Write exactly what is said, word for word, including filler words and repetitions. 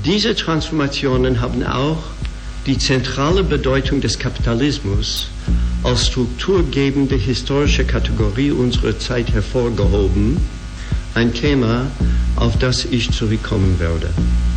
Diese Transformationen haben auch die zentrale Bedeutung des Kapitalismus als strukturgebende historische Kategorie unserer Zeit hervorgehoben, ein Thema, auf das ich zurückkommen werde.